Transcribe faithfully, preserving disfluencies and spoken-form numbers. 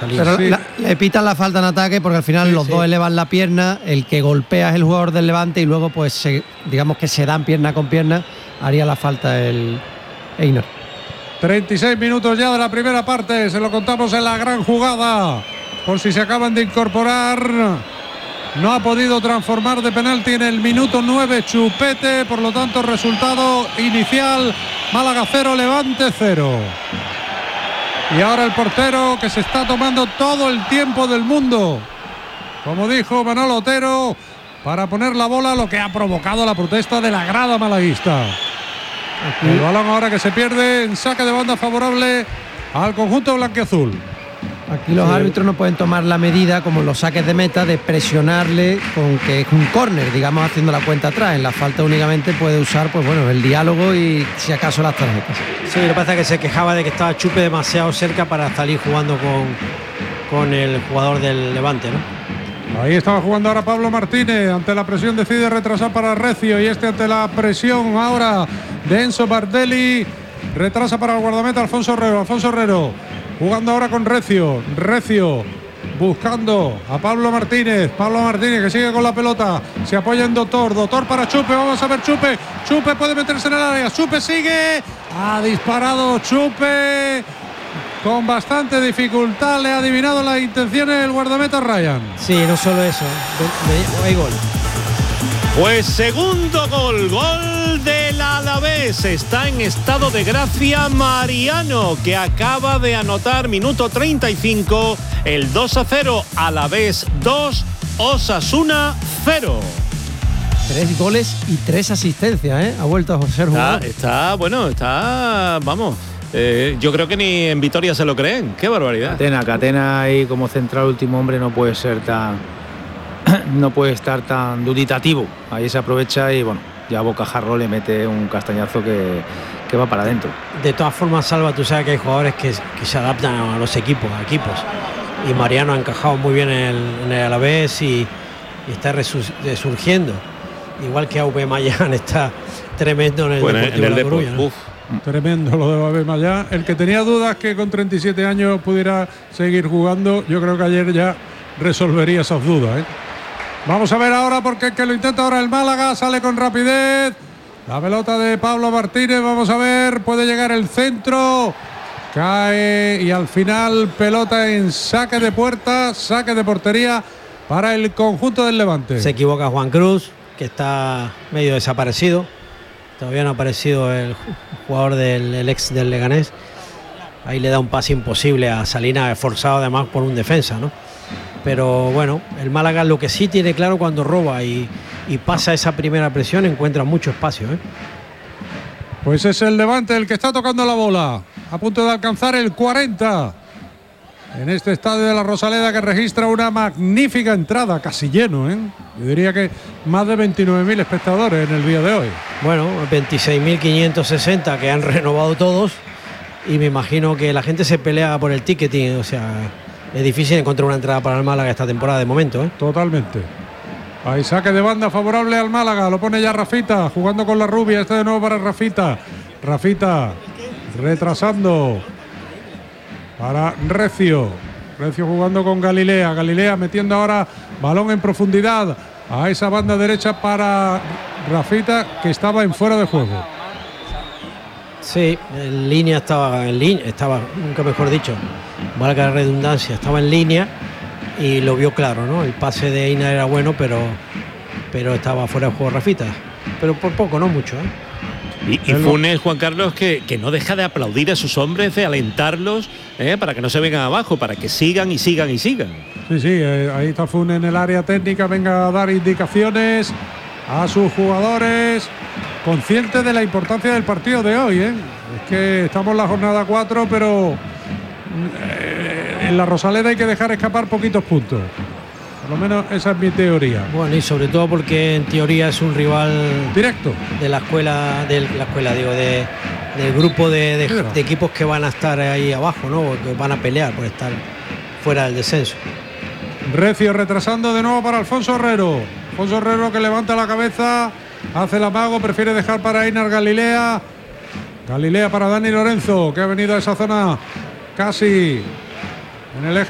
salir. Pero sí. la, le pitan la falta en ataque porque al final sí, los sí. dos elevan la pierna, el que golpea es el jugador del Levante y luego pues se, digamos que se dan pierna con pierna, haría la falta el Einar. treinta y seis minutos ya de la primera parte, se lo contamos en la gran jugada, por si se acaban de incorporar. No ha podido transformar de penalti en el minuto nueve Chupete, por lo tanto resultado inicial, Málaga cero, Levante cero. Y ahora el portero que se está tomando todo el tiempo del mundo, como dijo Manolo Otero, para poner la bola, lo que ha provocado la protesta de la grada malaguista. Aquí. El balón ahora que se pierde en saque de banda favorable al conjunto blanquiazul. Aquí los sí. árbitros no pueden tomar la medida, como en los saques de meta, de presionarle con que es un córner, digamos, haciendo la cuenta atrás. En la falta únicamente puede usar, pues bueno, el diálogo y si acaso las tarjetas. Sí, lo que pasa es que se quejaba de que estaba Chupe demasiado cerca para salir jugando con, con el jugador del Levante, ¿no? Ahí estaba jugando ahora Pablo Martínez, ante la presión decide retrasar para Recio, y este ante la presión ahora de Enzo Bardelli, retrasa para el guardameta Alfonso Herrero, Alfonso Herrero. Jugando ahora con Recio, Recio buscando a Pablo Martínez, Pablo Martínez que sigue con la pelota, se apoya en Doctor, Doctor para Chupe, vamos a ver Chupe, Chupe puede meterse en el área, Chupe sigue, ha disparado Chupe, con bastante dificultad le ha adivinado las intenciones del guardameta Ryan. Sí, no solo eso, hay gol. Pues segundo gol, gol del Alavés. Está en estado de gracia Mariano, que acaba de anotar minuto treinta y cinco, el dos a cero, Alavés dos, Osasuna cero. Tres goles y tres asistencias, ¿eh? Ha vuelto a ser jugador. Está, está bueno, está, vamos, eh, yo creo que ni en Vitoria se lo creen. Qué barbaridad. Catena, Catena ahí como central último hombre no puede ser tan... no puede estar tan duditativo. Ahí se aprovecha y bueno, ya Bocajarro le mete un castañazo que, que va para adentro. De todas formas, Salva, tú sabes que hay jugadores que, que se adaptan a los equipos, a equipos. Y Mariano ha encajado muy bien en el, en el Alavés y, y está resurgiendo. Igual que Aubameyang está tremendo en el bueno, Deportivo en el de La Coruña, ¿no? Uf. Tremendo lo de Aubameyang. El que tenía dudas que con treinta y siete años pudiera seguir jugando, yo creo que ayer ya resolvería esas dudas, ¿eh? Vamos a ver ahora porque el que lo intenta ahora el Málaga, sale con rapidez. La pelota de Pablo Martínez, vamos a ver, puede llegar el centro. Cae y al final pelota en saque de puerta, saque de portería para el conjunto del Levante. Se equivoca Juan Cruz, que está medio desaparecido. Todavía no ha aparecido el jugador del el ex del Leganés. Ahí le da un pase imposible a Salinas, forzado además por un defensa, ¿no? Pero bueno, el Málaga lo que sí tiene claro cuando roba y, y pasa esa primera presión, encuentra mucho espacio, ¿eh? Pues es el Levante el que está tocando la bola, a punto de alcanzar el cuarenta en este estadio de la Rosaleda, que registra una magnífica entrada, casi lleno, ¿eh? Yo diría que más de veintinueve mil espectadores en el día de hoy. Bueno, veintiséis mil quinientos sesenta que han renovado todos, y me imagino que la gente se pelea por el ticketing, o sea... Es difícil encontrar una entrada para el Málaga esta temporada de momento, ¿eh? Totalmente. Ahí saque de banda favorable al Málaga. Lo pone ya Rafita, jugando con la rubia. Este de nuevo para Rafita. Rafita retrasando para Recio. Recio jugando con Galilea. Galilea metiendo ahora balón en profundidad a esa banda derecha para Rafita, que estaba en fuera de juego. Sí, en línea estaba, en línea, estaba, nunca mejor dicho, valga la redundancia, estaba en línea y lo vio claro, ¿no? El pase de Einar era bueno, pero, pero estaba fuera de juego Rafita. Pero por poco, no mucho, ¿eh? Y, y Funes, Juan Carlos, que, que no deja de aplaudir a sus hombres, de alentarlos, ¿eh? Para que no se vengan abajo, para que sigan y sigan y sigan. Sí, sí, eh, ahí está Funes en el área técnica, venga a dar indicaciones a sus jugadores, consciente de la importancia del partido de hoy, ¿eh? Es que estamos en la jornada cuatro, pero eh, en la Rosaleda hay que dejar escapar poquitos puntos. Por lo menos esa es mi teoría. Bueno, y sobre todo porque en teoría es un rival directo de la escuela, de la escuela, digo, de, del grupo de, de, de equipos que van a estar ahí abajo, ¿no? Que van a pelear por estar fuera del descenso. Recio retrasando de nuevo para Alfonso Herrero. Alfonso Herrero que levanta la cabeza, hace el amago, prefiere dejar para Einar Galilea. Galilea para Dani Lorenzo, que ha venido a esa zona casi en el eje